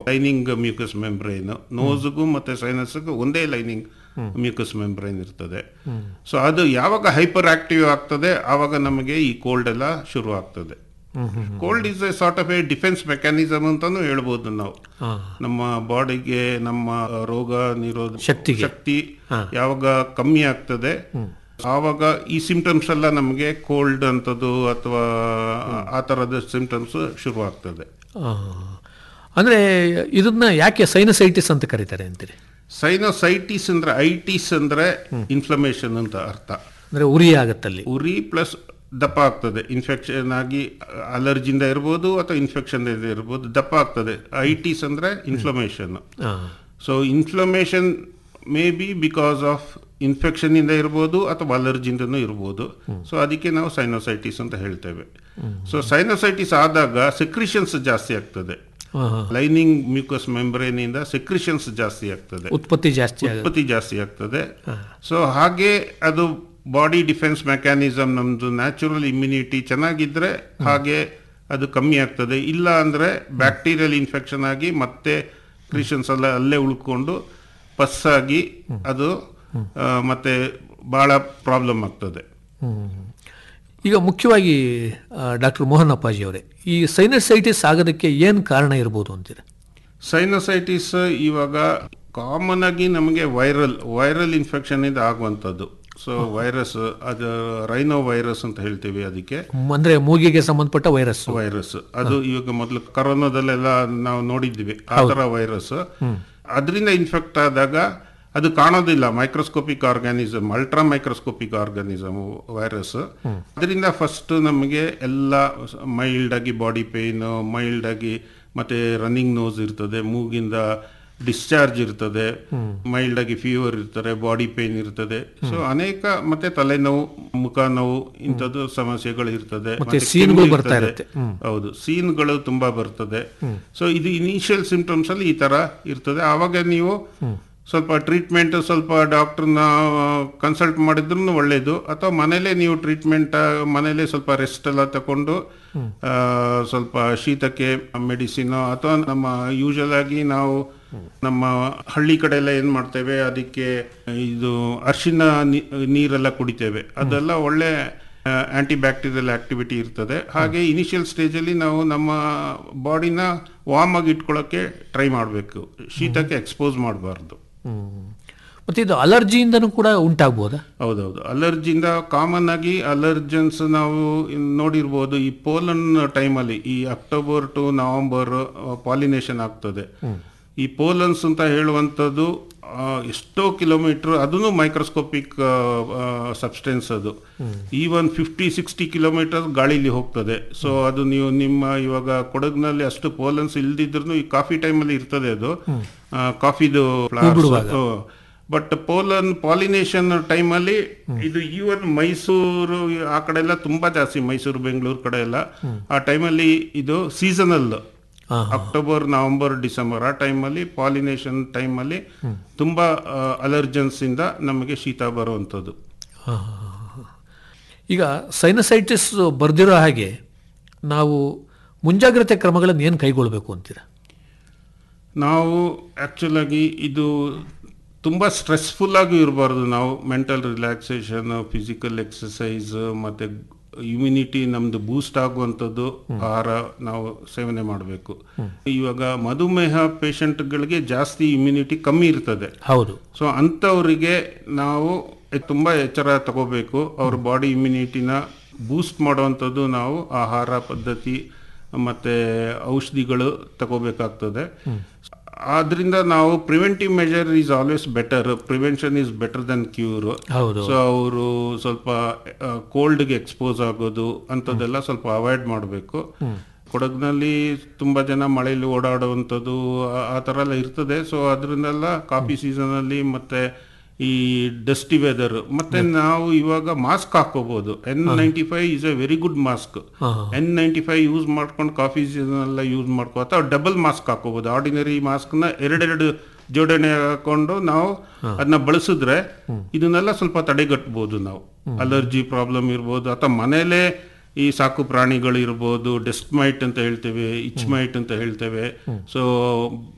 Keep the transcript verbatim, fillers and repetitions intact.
Lining mucus membrane, ನೋಸ್ಗೂ ಮತ್ತು ಸೈನಸ್ಗೂ ಒಂದೇ lining mucus membrane ಇರ್ತದೆ. ಸೊ ಅದು ಯಾವಾಗ ಹೈಪರ್ ಆಕ್ಟಿವ್ ಆಗ್ತದೆ ಆವಾಗ ನಮಗೆ ಈ ಕೋಲ್ಡ್ ಎಲ್ಲ ಶುರು ಆಗ್ತದೆ. Cold is A sort of A defence mechanism ಅಂತಾನು ಹೇಳ್ಬೋದು ನಾವು. ನಮ್ಮ ಬಾಡಿಗೆ ನಮ್ಮ ರೋಗ ನಿರೋಧ ಶಕ್ತಿ ಯಾವಾಗ ಕಮ್ಮಿ ಆಗ್ತದೆ ಆವಾಗ ಈ ಸಿಂಪ್ಟಮ್ಸ್ ಎಲ್ಲ ನಮಗೆ ಕೋಲ್ಡ್ ಅಂತದ್ದು ಅಥವಾ ಆ ಥರದ ಸಿಂಪ್ಟಮ್ಸ್ ಶುರು ಆಗ್ತದೆ. ಅಂದರೆ ಇದನ್ನ ಯಾಕೆ ಸೈನಸೈಟಿಸ್ ಅಂತ ಕರೀತಾರೆ ಅಂತೀರಿ? ಸೈನೋಸೈಟಿಸ್ ಅಂದ್ರೆ ಐಟಿಸ್ ಅಂದ್ರೆ ಇನ್ಫ್ಲಮೇಷನ್ ಅಂತ ಅರ್ಥ. ಅಂದರೆ ಉರಿ ಆಗುತ್ತಲ್ಲಿ, ಉರಿ ಪ್ಲಸ್ ದಪ್ಪ ಆಗ್ತದೆ. ಇನ್ಫೆಕ್ಷನ್ ಆಗಿ ಅಲರ್ಜಿಯಿಂದ ಇರ್ಬೋದು ಅಥವಾ ಇನ್ಫೆಕ್ಷನ್ ಇರ್ಬೋದು, ದಪ್ಪ ಆಗ್ತದೆ. ಐಟಿಸ್ ಅಂದ್ರೆ inflammation. So inflammation may be because of infection ಇಂದ ಇರ್ಬೋದು ಅಥವಾ ಅಲರ್ಜಿಯಿಂದನೂ ಇರ್ಬೋದು. ಸೊ ಅದಕ್ಕೆ ನಾವು ಸೈನೋಸೈಟಿಸ್ ಅಂತ ಹೇಳ್ತೇವೆ. ಸೊ ಸೈನೋಸೈಟಿಸ್ ಆದಾಗ ಸೆಕ್ರಿಷನ್ಸ್ ಜಾಸ್ತಿ ಆಗ್ತದೆ. ಲೈನಿಂಗ್ ಮ್ಯೂಕಸ್ ಮೆಂಬ್ರೇನ್ ಇಂದ ಸೆಕ್ರಿಷನ್ಸ್ ಜಾಸ್ತಿ ಆಗ್ತದೆ, ಉತ್ಪತ್ತಿ ಜಾಸ್ತಿ ಉತ್ಪತ್ತಿ ಜಾಸ್ತಿ ಆಗ್ತದೆ. ಸೊ ಹಾಗೆ ಅದು ಬಾಡಿ ಡಿಫೆನ್ಸ್ ಮೆಕ್ಯಾನಿಸಮ್, ನಮ್ದು ನ್ಯಾಚುರಲ್ ಇಮ್ಯುನಿಟಿ ಚೆನ್ನಾಗಿದ್ರೆ ಹಾಗೆ ಅದು ಕಮ್ಮಿ ಆಗ್ತದೆ. ಇಲ್ಲ ಅಂದ್ರೆ ಬ್ಯಾಕ್ಟೀರಿಯಲ್ ಇನ್ಫೆಕ್ಷನ್ ಆಗಿ ಮತ್ತೆ ಕ್ರಿಷನ್ಸ್ ಎಲ್ಲ ಅಲ್ಲೇ ಉಳ್ಕೊಂಡು ಪಸ್ಸಾಗಿ ಅದು ಮತ್ತೆ ಬಹಳ ಪ್ರಾಬ್ಲಮ್ ಆಗ್ತದೆ. ಈಗ ಮುಖ್ಯವಾಗಿ ಡಾಕ್ಟರ್ ಮೋಹನ್ ಅಪ್ಪಾಜಿ ಅವರೇ, ಈ ಸೈನಸೈಟಿಸ್ ಆಗೋದಕ್ಕೆ ಏನು ಕಾರಣ ಇರ್ಬೋದು ಅಂತೀರ? ಸೈನಸೈಟಿಸ್ ಇವಾಗ ಕಾಮನ್ ಆಗಿ ನಮಗೆ ವೈರಲ್ ವೈರಲ್ ಇನ್ಫೆಕ್ಷನ್ ಇಂದ ಆಗುವಂಥದ್ದು. ಸೊ ವೈರಸ್, ಅದು ರೈನೋ ವೈರಸ್ ಅಂತ ಹೇಳ್ತೀವಿ ಅದಕ್ಕೆ. ಅಂದ್ರೆ ಮೂಗಿಗೆ ಸಂಬಂಧಪಟ್ಟ ವೈರಸ್ ವೈರಸ್ ಅದು ಇವಾಗ ಮೊದಲು ಕರೋನಾದಲ್ಲೆಲ್ಲ ನಾವು ನೋಡಿದ್ವಿ ಆ ಥರ ವೈರಸ್. ಅದರಿಂದ ಇನ್ಫೆಕ್ಟ್ ಆದಾಗ ಅದು ಕಾಣೋದಿಲ್ಲ, microscopic organism, ultra microscopic organism virus. ಅದರಿಂದ ಫಸ್ಟ್ ನಮಗೆ ಎಲ್ಲ ಮೈಲ್ಡ್ ಆಗಿ ಬಾಡಿ ಪೇನ್, ಮೈಲ್ಡ್ ಆಗಿ ಮತ್ತೆ ರನ್ನಿಂಗ್ ನೋಸ್ ಇರ್ತದೆ, ಮೂಗಿಂದ ಡಿಸ್ಚಾರ್ಜ್ ಇರ್ತದೆ, ಮೈಲ್ಡ್ ಆಗಿ ಫೀವರ್ ಇರ್ತದೆ, ಬಾಡಿ ಪೇನ್ ಇರ್ತದೆ. ಸೊ ಅನೇಕ ಮತ್ತೆ ತಲೆನೋವು, ಮುಖ ನೋವು ಇಂಥದ್ದು ಸಮಸ್ಯೆಗಳು ಇರ್ತದೆ. ಹೌದು, ಸೀನ್ಗಳು ತುಂಬಾ ಬರ್ತದೆ. ಸೊ ಇದು ಇನಿಷಿಯಲ್ ಸಿಂಪ್ಟಮ್ಸ್ ಅಲ್ಲಿ ಈ ತರ ಇರ್ತದೆ. ಆವಾಗ ನೀವು ಸ್ವಲ್ಪ ಟ್ರೀಟ್ಮೆಂಟ್, ಸ್ವಲ್ಪ ಡಾಕ್ಟರ್ನ ಕನ್ಸಲ್ಟ್ ಮಾಡಿದ್ರು ಒಳ್ಳೇದು. ಅಥವಾ ಮನೇಲೆ ನೀವು ಟ್ರೀಟ್ಮೆಂಟ್, ಮನೇಲೆ ಸ್ವಲ್ಪ ರೆಸ್ಟ್ ಎಲ್ಲ ತಗೊಂಡು ಸ್ವಲ್ಪ ಶೀತಕ್ಕೆ ಮೆಡಿಸಿನ್, ಅಥವಾ ನಮ್ಮ ಯೂಶಲ್ ಆಗಿ ನಾವು ನಮ್ಮ ಹಳ್ಳಿ ಕಡೆ ಎಲ್ಲ ಏನ್ ಮಾಡ್ತೇವೆ, ಅದಕ್ಕೆ ಇದು ಅರಿಶಿನ ನೀರೆಲ್ಲ ಕುಡಿತೇವೆ. ಅದೆಲ್ಲ ಒಳ್ಳೆ ಆಂಟಿ ಬ್ಯಾಕ್ಟೀರಿಯಲ್ ಆಕ್ಟಿವಿಟಿ ಇರ್ತದೆ. ಹಾಗೆ ಇನಿಷಿಯಲ್ ಸ್ಟೇಜಲ್ಲಿ ನಾವು ನಮ್ಮ ಬಾಡಿನ ವಾರ್ಮ್ ಆಗಿ ಇಟ್ಕೊಳ್ಳೋಕೆ ಟ್ರೈ ಮಾಡಬೇಕು, ಶೀತಕ್ಕೆ ಎಕ್ಸ್ಪೋಸ್ ಮಾಡಬಾರ್ದು. ಮತ್ತೆ ಇದು ಅಲರ್ಜಿಯಿಂದನೂ ಕೂಡ ಉಂಟಾಗ್ಬೋದಾ? ಹೌದೌದು, ಅಲರ್ಜಿಯಿಂದ ಕಾಮನ್ ಆಗಿ ಅಲರ್ಜನ್ಸ್ ನಾವು ನೋಡಿರ್ಬೋದು. ಈ ಪೋಲನ್ ಟೈಮಲ್ಲಿ, ಈ ಅಕ್ಟೋಬರ್ ಟು ನವೆಂಬರ್ ಪಾಲಿನೇಷನ್ ಆಗ್ತದೆ. ಈ ಪೋಲನ್ಸ್ ಅಂತ ಹೇಳುವಂಥದ್ದು ಎಷ್ಟೋ ಕಿಲೋಮೀಟರ್, ಅದನ್ನು ಮೈಕ್ರೋಸ್ಕೋಪಿಕ್ ಸಬ್ಸ್ಟೆನ್ಸ್, ಅದು ಈವನ್ ಫಿಫ್ಟಿ ಸಿಕ್ಸ್ಟಿ ಕಿಲೋಮೀಟರ್ ಗಾಳಿಲಿ ಹೋಗ್ತದೆ. ಸೊ ಅದು ನೀವು ನಿಮ್ಮ ಇವಾಗ ಕೊಡಗಿನಲ್ಲಿ ಅಷ್ಟು ಪೋಲನ್ಸ್ ಇಲ್ದಿದ್ರು ಈ ಕಾಫಿ ಟೈಮಲ್ಲಿ ಇರ್ತದೆ, ಅದು ಕಾಫಿದು ಫ್ಲವರ್ಸ್. ಬಟ್ ಪೋಲನ್ ಪಾಲಿನೇಷನ್ ಟೈಮಲ್ಲಿ ಇದು ಈವನ್ ಮೈಸೂರು ಆ ಕಡೆ ಎಲ್ಲ ತುಂಬಾ ಜಾಸ್ತಿ, ಮೈಸೂರು ಬೆಂಗಳೂರು ಕಡೆ ಎಲ್ಲ ಆ ಟೈಮಲ್ಲಿ ಇದು ಸೀಸನಲ್. ಅಕ್ಟೋಬರ್ ನವೆಂಬರ್ ಡಿಸೆಂಬರ್ ಆ ಟೈಮಲ್ಲಿ, ಪಾಲಿನೇಷನ್ ಟೈಮಲ್ಲಿ ತುಂಬಾ ಅಲರ್ಜನ್ಸ್ ಇಂದ ನಮಗೆ ಶೀತ ಬರುವಂಥದ್ದು. ಈಗ ಸೈನಸೈಟಿಸ್ ಬರ್ದಿರೋ ಹಾಗೆ ನಾವು ಮುಂಜಾಗ್ರತೆ ಕ್ರಮಗಳನ್ನು ಏನು ಕೈಗೊಳ್ಳಬೇಕು ಅಂತೀರಾ? ನಾವು ಆಕ್ಚುಲ್ ಆಗಿ ಇದು ತುಂಬ ಸ್ಟ್ರೆಸ್ಫುಲ್ ಆಗಿ ಇರಬಾರ್ದು. ನಾವು ಮೆಂಟಲ್ ರಿಲ್ಯಾಕ್ಸೇಷನ್, ಫಿಸಿಕಲ್ ಎಕ್ಸಸೈಸ್ ಮತ್ತು ಇಮ್ಯುನಿಟಿ ನಮ್ದು ಬೂಸ್ಟ್ ಆಗುವಂಥದ್ದು ಆಹಾರ ನಾವು ಸೇವನೆ ಮಾಡಬೇಕು. ಇವಾಗ ಮಧುಮೇಹ ಪೇಷಂಟ್ಗಳಿಗೆ ಜಾಸ್ತಿ ಇಮ್ಯುನಿಟಿ ಕಮ್ಮಿ ಇರ್ತದೆ. ಹೌದು. ಸೊ ಅಂಥವರಿಗೆ ನಾವು ತುಂಬ ಎಚ್ಚರ ತಗೋಬೇಕು. ಅವ್ರ ಬಾಡಿ ಇಮ್ಯುನಿಟಿನ ಬೂಸ್ಟ್ ಮಾಡುವಂಥದ್ದು ನಾವು ಆಹಾರ ಪದ್ಧತಿ ಮತ್ತು ಔಷಧಿಗಳು ತಗೋಬೇಕಾಗ್ತದೆ. ಆದ್ರಿಂದ ನಾವು preventive measure is always better. Prevention is better than cure. So ಅವರು ಸ್ವಲ್ಪ ಕೋಲ್ಡ್ಗೆ ಎಕ್ಸ್ಪೋಸ್ ಆಗೋದು ಅಂಥದ್ದೆಲ್ಲ ಸ್ವಲ್ಪ ಅವಾಯ್ಡ್ ಮಾಡಬೇಕು. ಕೊಡಗಿನಲ್ಲಿ ತುಂಬಾ ಜನ ಮಳೆಯಲ್ಲಿ ಓಡಾಡುವಂಥದ್ದು ಆ ಥರ ಎಲ್ಲ ಇರ್ತದೆ. ಸೊ ಅದರಿಂದೆಲ್ಲ ಕಾಫಿ ಸೀಸನಲ್ಲಿ ಮತ್ತೆ ಈ ಡಸ್ಟಿ ವೆದರ್, ಮತ್ತೆ ನಾವು ಇವಾಗ ಮಾಸ್ಕ್ ಹಾಕೋಬಹುದು. N ninety five is A very good mask. N ninety five use ಮಾಡ್ಕೊಂಡು ಕಾಫಿ ಸೀಸನ್ ಎಲ್ಲ ಯೂಸ್ ಮಾಡ್ಕೋ, ಅಥವಾ ಡಬಲ್ ಮಾಸ್ಕ್ ಹಾಕೋಬಹುದು. ಆರ್ಡಿನರಿ ಮಾಸ್ಕ್ ನ ಎರಡೆರಡು ಜೋಡಣೆ ಹಾಕೊಂಡು ನಾವು ಅದನ್ನ ಬಳಸಿದ್ರೆ ಇದನ್ನೆಲ್ಲ ಸ್ವಲ್ಪ ತಡೆಗಟ್ಟಬಹುದು ನಾವು. ಅಲರ್ಜಿ ಪ್ರಾಬ್ಲಮ್ ಇರ್ಬೋದು, ಅಥವಾ ಮನೇಲೆ ಈ ಸಾಕು ಪ್ರಾಣಿಗಳು ಇರ್ಬೋದು, ಡೆಸ್ಟ್ ಮೈಟ್ ಅಂತ ಹೇಳ್ತೇವೆ, ಇಚ್ ಮೈಟ್ ಅಂತ ಹೇಳ್ತೇವೆ. ಸೊ